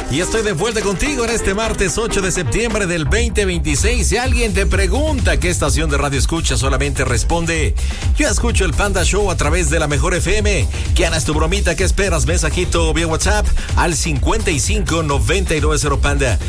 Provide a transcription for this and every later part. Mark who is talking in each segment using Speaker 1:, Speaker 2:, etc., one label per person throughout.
Speaker 1: Y estoy de vuelta contigo en este martes 8 de septiembre del 2026. Si alguien te pregunta qué estación de radio escucha, solamente responde: yo escucho el Panda Show a través de la Mejor FM. ¿Qué hagas tu bromita? ¿Qué esperas? Mensajito vía WhatsApp al 55990 Panda.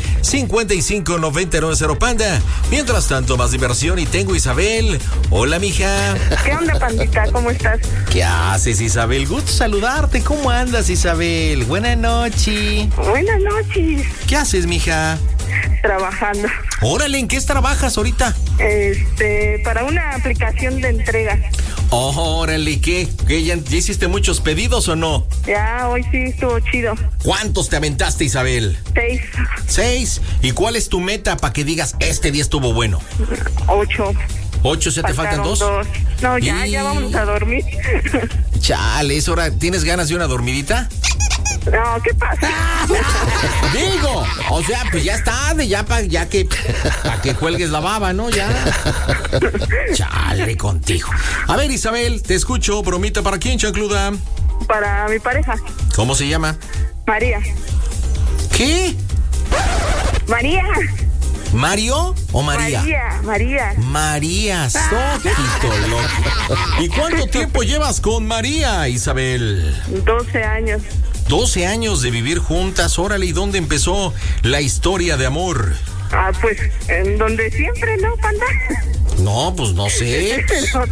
Speaker 1: 55990 Panda. Mientras tanto, más diversión y tengo Isabel. Hola, mija.
Speaker 2: ¿Qué onda, pandita? ¿Cómo estás?
Speaker 1: ¿Qué haces, Isabel? Gusto saludarte. ¿Cómo andas, Isabel? Buenas noches.
Speaker 2: Buenas noches.
Speaker 1: ¿Qué haces, mija?
Speaker 2: Trabajando.
Speaker 1: Órale, ¿en qué trabajas ahorita?
Speaker 2: Para una aplicación de entrega.
Speaker 1: Órale, ¿qué? ¿Ya hiciste muchos pedidos o no?
Speaker 2: Ya, hoy sí estuvo chido.
Speaker 1: ¿Cuántos te aventaste, Isabel?
Speaker 2: 6.
Speaker 1: 6. ¿Y cuál es tu meta para que digas, este día estuvo bueno?
Speaker 2: 8.
Speaker 1: 8, ¿se te faltan 2?
Speaker 2: No, ya vamos a dormir.
Speaker 1: Chale, es hora. ¿Tienes ganas de una dormidita?
Speaker 2: No, ¿qué pasa?
Speaker 1: Digo, o sea, pues ya es tarde, ya para que cuelgues la baba, ¿no? Ya. Chale contigo. A ver, Isabel, te escucho. Bromita, ¿para quién, chancluda?
Speaker 2: Para mi pareja.
Speaker 1: ¿Cómo se llama?
Speaker 2: María.
Speaker 1: ¿Qué?
Speaker 2: María.
Speaker 1: ¿Mario o María? María, Sojito loco. ¿Y cuánto tiempo llevas con María, Isabel?
Speaker 2: 12 años.
Speaker 1: 12 años de vivir juntas, órale, ¿y dónde empezó la historia de amor?
Speaker 2: Pues en donde siempre, ¿no, Panda?
Speaker 1: No, pues no sé.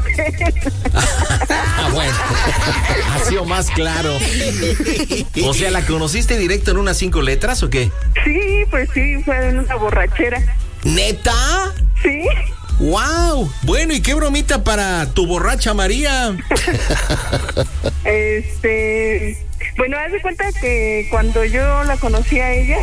Speaker 1: Bueno, ha sido más claro. O sea, ¿la conociste directo en unas 5 letras o qué?
Speaker 2: Sí, pues sí, fue en una borrachera.
Speaker 1: ¿Neta?
Speaker 2: Sí.
Speaker 1: ¡Wow! Bueno, ¿y qué bromita para tu borracha María?
Speaker 2: Bueno, haz de cuenta que cuando yo la conocí a ella,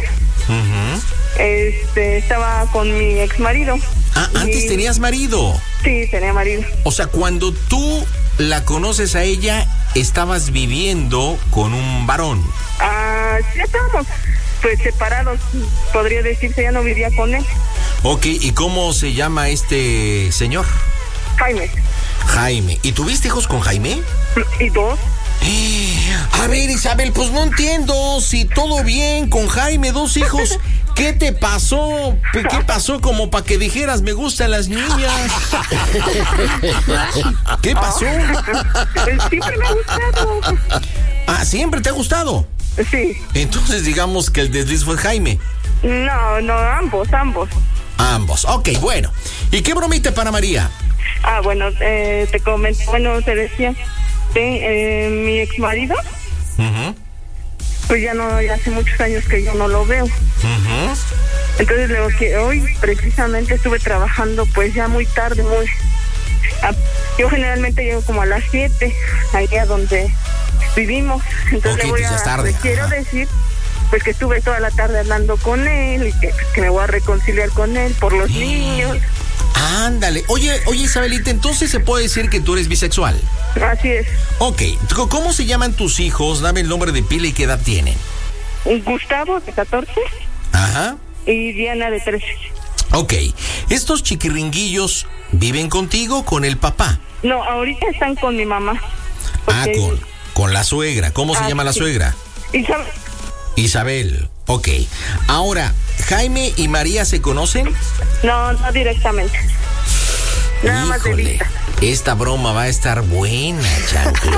Speaker 2: estaba con mi ex marido.
Speaker 1: Ah, ¿antes tenías marido?
Speaker 2: Sí, tenía marido.
Speaker 1: O sea, cuando tú la conoces a ella, estabas viviendo con un varón.
Speaker 2: Ya estábamos pues separados, podría decirse, ya no vivía con él.
Speaker 1: Ok, ¿y cómo se llama este señor?
Speaker 2: Jaime.
Speaker 1: Jaime. ¿Y tuviste hijos con Jaime?
Speaker 2: Y 2.
Speaker 1: A ver, Isabel, pues no entiendo. Si todo bien con Jaime, 2 hijos, ¿qué te pasó? ¿Qué pasó como para que dijeras me gustan las niñas? ¿Qué pasó?
Speaker 2: Siempre me ha gustado.
Speaker 1: ¿Siempre te ha gustado?
Speaker 2: Sí.
Speaker 1: Entonces digamos que el desliz fue Jaime.
Speaker 2: No, ambos.
Speaker 1: Ambos, ok, bueno. ¿Y qué bromita para María?
Speaker 2: Bueno, te comento, te decía, mi ex marido, pues ya hace muchos años que yo no lo veo. Entonces le digo que hoy precisamente estuve trabajando pues ya muy tarde, yo generalmente llego como a las 7, allá donde vivimos. Entonces
Speaker 1: okay,
Speaker 2: quiero decir pues que estuve toda la tarde hablando con él y que me voy a reconciliar con él por los niños.
Speaker 1: Ándale. Oye, Isabelita, entonces se puede decir que tú eres bisexual.
Speaker 2: Así es.
Speaker 1: Ok, ¿cómo se llaman tus hijos? Dame el nombre de pila y qué edad tienen.
Speaker 2: Gustavo, de 14.
Speaker 1: Ajá.
Speaker 2: Y Diana, de 13.
Speaker 1: Ok, ¿estos chiquiringuillos viven contigo con el papá?
Speaker 2: No, ahorita están con mi mamá.
Speaker 1: Con la suegra. ¿Cómo se llama la suegra? Isabel, ok. Ahora, ¿Jaime y María se conocen?
Speaker 2: No directamente. Nada más de vista.
Speaker 1: Esta broma va a estar buena, chanclo.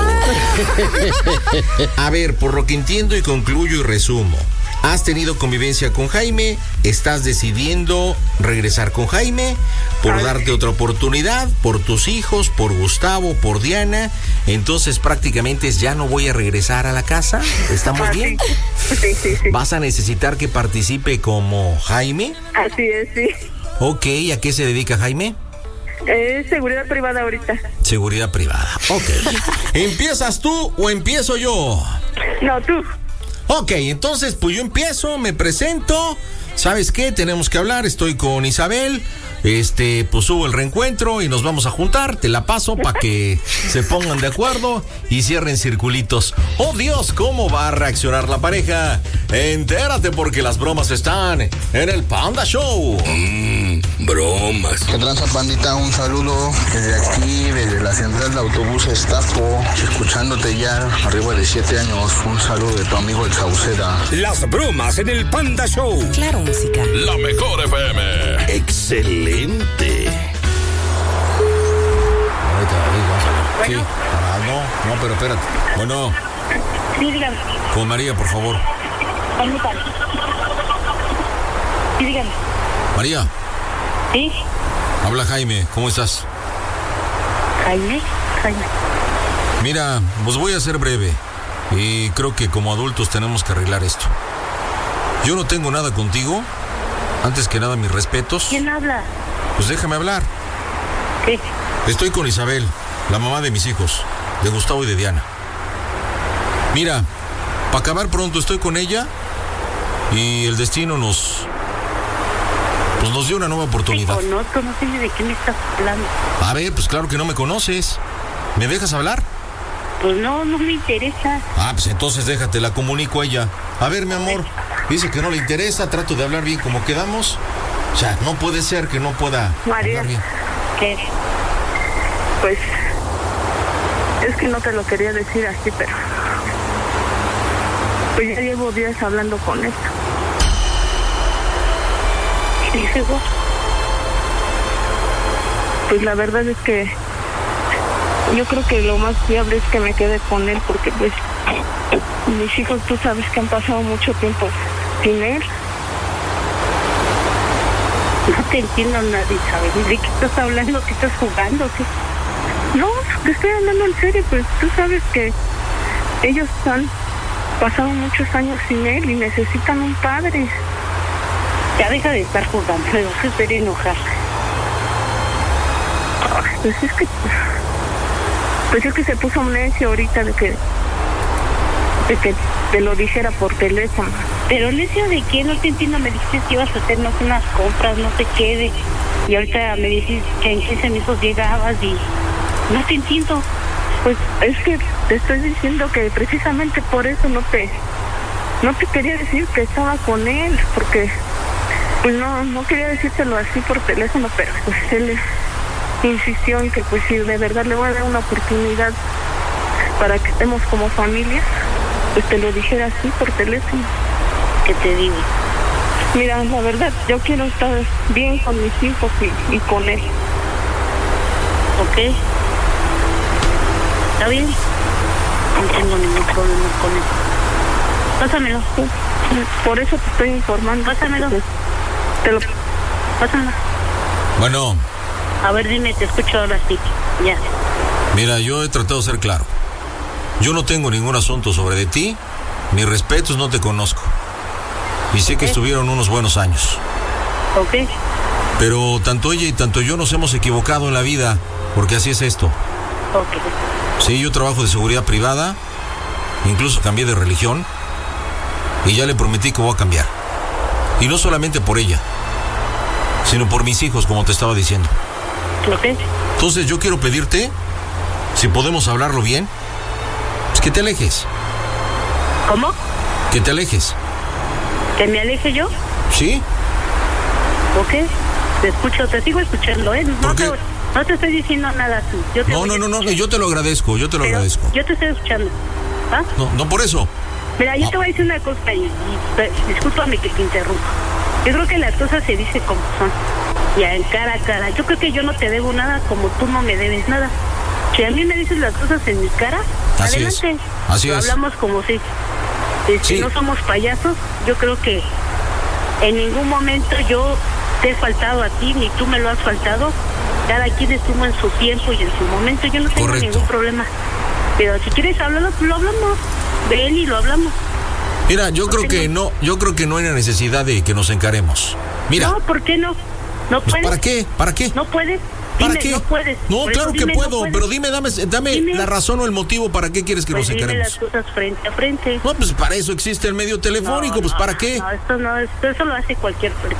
Speaker 1: A ver, por lo que entiendo y concluyo y resumo. Has tenido convivencia con Jaime, estás decidiendo regresar con Jaime por darte otra oportunidad, por tus hijos, por Gustavo, por Diana. Entonces prácticamente ya no voy a regresar a la casa. ¿Estamos bien?
Speaker 2: Sí.
Speaker 1: ¿Vas a necesitar que participe como Jaime?
Speaker 2: Así es, sí.
Speaker 1: Ok, ¿a qué se dedica Jaime?
Speaker 2: Seguridad privada ahorita.
Speaker 1: Seguridad privada, ok. ¿Empiezas tú o empiezo yo?
Speaker 2: No, tú.
Speaker 1: Ok, entonces pues yo empiezo, me presento. ¿Sabes qué? Tenemos que hablar, estoy con Isabel. pues hubo el reencuentro y nos vamos a juntar. Te la paso para que se pongan de acuerdo y cierren circulitos. ¡Oh, Dios! ¿Cómo va a reaccionar la pareja? Entérate porque las bromas están en el Panda Show.
Speaker 3: Bromas.
Speaker 4: ¿Qué tranza, pandita? Un saludo desde aquí, desde la central de autobuses Tapo, escuchándote ya arriba de 7 años. Un saludo de tu amigo el Sauceda.
Speaker 3: Las bromas en el Panda Show.
Speaker 5: Claro, música.
Speaker 3: La mejor FM. Excelente.
Speaker 1: Ahorita, vamos a ver.
Speaker 2: Bueno.
Speaker 1: Sí. No, pero espérate. Bueno.
Speaker 2: Sí, dígame.
Speaker 1: Con María, por favor.
Speaker 2: Permítame. Sí, dígame.
Speaker 1: María,
Speaker 2: Sí,
Speaker 1: habla Jaime. ¿Cómo estás?
Speaker 2: Jaime.
Speaker 1: Mira, pues voy a ser breve. Y creo que como adultos tenemos que arreglar esto. Yo no tengo nada contigo. Antes que nada, mis respetos.
Speaker 2: ¿Quién habla?
Speaker 1: Pues déjame hablar.
Speaker 2: ¿Qué?
Speaker 1: Estoy con Isabel, la mamá de mis hijos, de Gustavo y de Diana. Mira, para acabar pronto estoy con ella y el destino nos dio una nueva oportunidad.
Speaker 2: Te conozco, no sé ni de qué me estás hablando.
Speaker 1: A ver, pues claro que no me conoces. ¿Me dejas hablar?
Speaker 2: Pues no me interesa.
Speaker 1: Ah, pues entonces déjate, la comunico a ella. A ver, mi amor, dice que no le interesa, trato de hablar bien como quedamos. O sea, no puede ser que no pueda
Speaker 2: María,
Speaker 1: hablar bien.
Speaker 2: ¿qué? Pues, es que no te lo quería decir así, pero... Pues ya llevo días hablando con él. ¿Qué dices vos? Pues la verdad es que... Yo creo que lo más fiable es que me quede con él, porque pues... Mis hijos, tú sabes que han pasado mucho tiempo sin él. No te entiendo nada, Isabel. ¿De qué estás hablando? ¿Qué estás jugando? ¿Qué? No, te estoy hablando en serio. Pues tú sabes que ellos han pasado muchos años sin él y necesitan un padre. Ya deja de estar jugando, me vas a hacer enojar. Pues es que... Pues es que se puso necio ahorita de que te lo dijera por teléfono. ¿Pero necio de qué? No te entiendo. Me dijiste que ibas a hacernos unas compras, no te quede. Y ahorita me dices que en 15 minutos llegabas y... No te entiendo. Pues es que te estoy diciendo que precisamente por eso no te quería decir que estaba con él, porque pues no quería decírtelo así por teléfono, pero pues él insistió en que pues si de verdad le voy a dar una oportunidad para que estemos como familia, pues te lo dijera así por teléfono. ¿Qué te digo? Mira, la verdad, yo quiero estar bien con mis hijos y con él. ¿Ok? ¿Está bien? No tengo ningún problema con él. Pásamelo. Por eso te estoy informando. Pásamelo. Pásamelo.
Speaker 1: Bueno.
Speaker 2: A ver, dime, te escucho ahora sí. Ya.
Speaker 1: Mira, yo he tratado de ser claro. Yo no tengo ningún asunto sobre de ti. Mis respetos, no te conozco. Y sé que estuvieron unos buenos años.
Speaker 2: Ok.
Speaker 1: Pero tanto ella y tanto yo nos hemos equivocado en la vida, porque así es esto.
Speaker 2: Ok.
Speaker 1: Sí, yo trabajo de seguridad privada, incluso cambié de religión, y ya le prometí que voy a cambiar. Y no solamente por ella, sino por mis hijos, como te estaba diciendo.
Speaker 2: Ok.
Speaker 1: Entonces yo quiero pedirte, si podemos hablarlo bien, pues que te alejes.
Speaker 2: ¿Cómo?
Speaker 1: Que te alejes.
Speaker 2: ¿Que me aleje yo?
Speaker 1: ¿Sí?
Speaker 2: Ok. Te escucho, te sigo escuchando, ¿eh? No te estoy diciendo nada tú. Yo te
Speaker 1: No, yo te lo agradezco, agradezco.
Speaker 2: Yo te estoy escuchando. ¿Ah?
Speaker 1: No por eso.
Speaker 2: Mira, yo te voy a decir una cosa y discúlpame que te interrumpa. Yo creo que las cosas se dicen como son. Ya en cara a cara. Yo creo que yo no te debo nada como tú no me debes nada. Si a mí me dices las cosas en mi cara,
Speaker 1: así
Speaker 2: adelante.
Speaker 1: Es. Así
Speaker 2: lo
Speaker 1: es.
Speaker 2: Hablamos como si
Speaker 1: sí.
Speaker 2: No somos payasos. Yo creo que en ningún momento yo te he faltado a ti, ni tú me lo has faltado. Cada quien estuvo en su tiempo y en su momento. Yo no tengo ningún problema. Pero si quieres hablarlo, pues lo hablamos. Ven y lo hablamos.
Speaker 1: Mira, yo creo que no hay necesidad de que nos encaremos. Mira.
Speaker 2: No, ¿por qué no? ¿No
Speaker 1: pues
Speaker 2: puedes?
Speaker 1: ¿Para qué?
Speaker 2: ¿No puedes?
Speaker 1: ¿Para
Speaker 2: dime,
Speaker 1: qué?
Speaker 2: No puedes.
Speaker 1: No, claro que puedo,
Speaker 2: no
Speaker 1: pero dime la razón o el motivo para qué quieres que nos encaremos.
Speaker 2: Dime las cosas frente a frente.
Speaker 1: No, pues para eso existe el medio telefónico, pues ¿para qué?
Speaker 2: No, eso lo hace cualquier persona.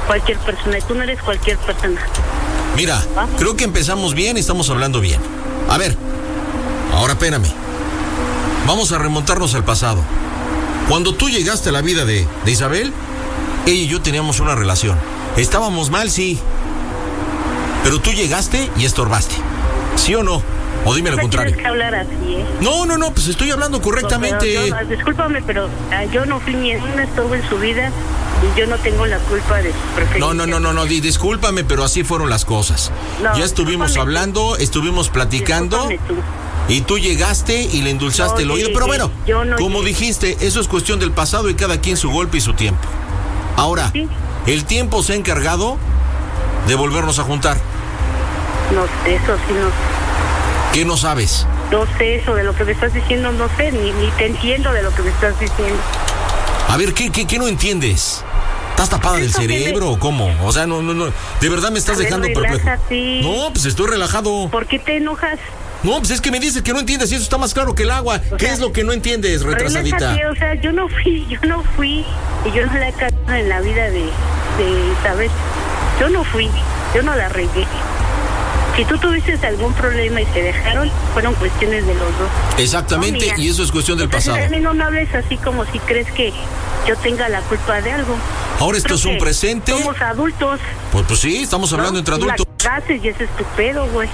Speaker 5: cualquier persona y tú no eres cualquier persona.
Speaker 1: Mira, creo que empezamos bien y estamos hablando bien. A ver, ahora espérame. Vamos a remontarnos al pasado. Cuando tú llegaste a la vida de Isabel, ella y yo teníamos una relación. Estábamos mal, sí. Pero tú llegaste y estorbaste. ¿Sí o no? O dime lo contrario.
Speaker 5: Tienes que hablar así, ¿eh?
Speaker 1: No, pues estoy hablando correctamente.
Speaker 5: Discúlpame, pero yo no fui ni en un estorbo en su vida y yo no tengo la culpa de su preferencia.
Speaker 1: No, discúlpame, pero así fueron las cosas.
Speaker 5: No,
Speaker 1: ya estuvimos hablando, estuvimos platicando. Y tú llegaste y le endulzaste el oído. Pero bueno, como dijiste, eso es cuestión del pasado y cada quien su golpe y su tiempo. Ahora, ¿sí? El tiempo se ha encargado de volvernos a juntar.
Speaker 5: No sé, eso sí no.
Speaker 1: ¿Qué no sabes?
Speaker 5: No sé eso de lo que me estás diciendo, no sé, ni te entiendo de lo que me estás diciendo.
Speaker 1: A ver, ¿qué no entiendes? ¿Estás tapada del cerebro o cómo? O sea, no, de verdad me estás dejando perplejo. No, pues estoy relajado.
Speaker 5: ¿Por qué te enojas?
Speaker 1: No, pues es que me dices que no entiendes y eso está más claro que el agua. ¿Qué es lo que no entiendes, retrasadita?
Speaker 5: O sea, yo no fui y yo no la he cagado en la vida de Isabel. Yo no fui, yo no la regué. Si tú tuviste algún problema y se dejaron, fueron cuestiones de los dos.
Speaker 1: Exactamente, no, y eso es cuestión del pasado.
Speaker 5: A mí no me hables así como si crees que yo tenga la culpa de algo.
Speaker 1: Ahora esto es un presente.
Speaker 5: Somos adultos.
Speaker 1: Pues sí, estamos hablando entre adultos.
Speaker 5: La haces y ese es tu pedo, güey.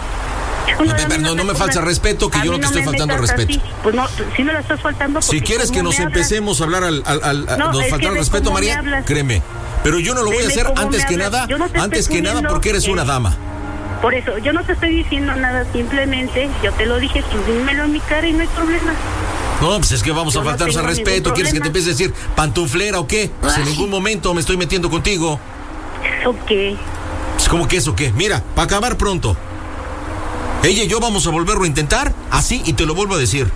Speaker 1: No me falta respeto, que yo no te estoy faltando respeto.
Speaker 5: Así. Pues no, si me lo estás faltando.
Speaker 1: Si quieres que nos empecemos a hablar nos falta el respeto, María, créeme. Pero yo no lo voy a hacer antes que nada porque eres una dama.
Speaker 5: Por eso, yo no te estoy diciendo nada, simplemente yo te lo dije, pues dímelo en mi cara y no hay problema.
Speaker 1: No, pues es que vamos a faltarnos al respeto. ¿Quieres que te empiece a decir pantuflera o qué? Pues en ningún momento me estoy metiendo contigo.
Speaker 5: ¿Eso qué?
Speaker 1: ¿Cómo que eso qué? Mira, para acabar pronto. Ella y yo vamos a volverlo a intentar, así, y te lo vuelvo a decir.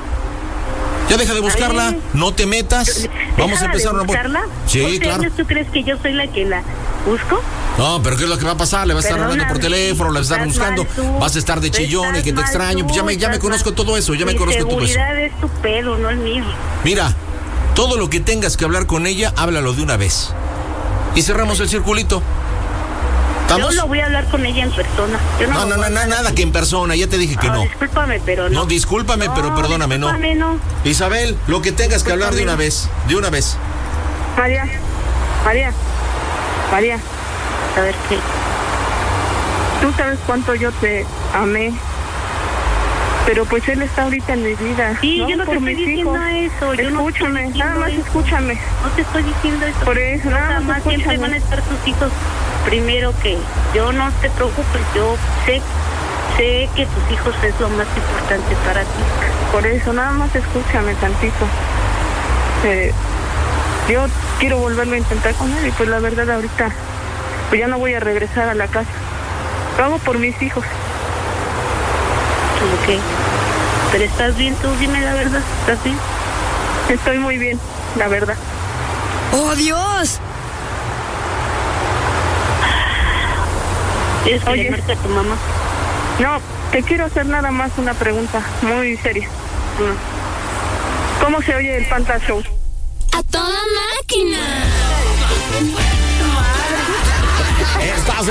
Speaker 1: Ya deja de buscarla, no te metas. Vamos a empezar
Speaker 5: una
Speaker 1: buscarla. Sí, claro.
Speaker 5: ¿Tú crees que yo soy la que la busco?
Speaker 1: No, pero ¿qué es lo que va a pasar? Le vas a estar hablando por teléfono, le vas a estar buscando, vas a estar de chillón y que te extraño. Pues ya me conozco todo eso, ya me conozco todo eso.
Speaker 5: Mi seguridad es tu pedo, no el mío.
Speaker 1: Mira, todo lo que tengas que hablar con ella, háblalo de una vez. Y cerramos el circulito. ¿Estamos?
Speaker 5: Yo lo voy a hablar con ella en persona.
Speaker 1: Nada que en persona, ya te dije que no.
Speaker 5: Discúlpame, pero no.
Speaker 1: No, discúlpame, pero perdóname, no. Isabel, lo que tengas que hablar de una vez.
Speaker 2: María.
Speaker 5: A ver qué.
Speaker 2: Tú sabes cuánto yo te amé. Pero pues él está ahorita en mi vida.
Speaker 5: Sí, yo no te estoy diciendo eso.
Speaker 2: Escúchame, nada más escúchame.
Speaker 5: No te estoy diciendo eso.
Speaker 2: Por eso, nada más
Speaker 5: siempre van a estar tus hijos primero que yo. No te preocupes, yo sé que tus hijos es lo más importante para ti.
Speaker 2: Por eso, nada más escúchame tantito. Yo quiero volverlo a intentar con él y pues la verdad ahorita pues ya no voy a regresar a la casa. Lo hago por mis hijos.
Speaker 5: Ok. Pero ¿estás bien tú? Dime la verdad. ¿Estás bien?
Speaker 2: Estoy muy bien, la verdad.
Speaker 6: ¡Oh, Dios!
Speaker 5: ¿Tienes que llamarte a tu mamá?
Speaker 2: No, te quiero hacer nada más una pregunta muy seria. ¿Cómo se oye el Panda Show?
Speaker 6: ¡A toda máquina!